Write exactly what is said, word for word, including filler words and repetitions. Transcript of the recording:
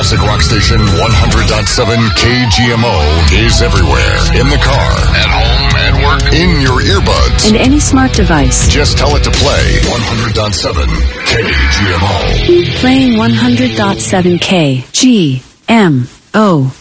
classic rock station one hundred point seven K G M O is everywhere. In the car, at home, at work, in your earbuds, and any smart device. Just tell it to play one hundred point seven K G M O. Playing one hundred point seven K G M O.